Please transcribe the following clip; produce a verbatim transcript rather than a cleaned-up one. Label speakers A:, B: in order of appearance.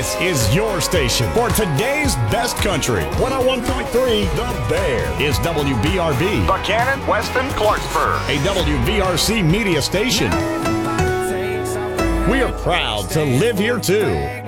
A: This is your station for today's best country. one oh one point three The Bear is W B R B.
B: Buchanan, Weston, Clarksburg.
A: A W V R C media station. We are proud to live here too.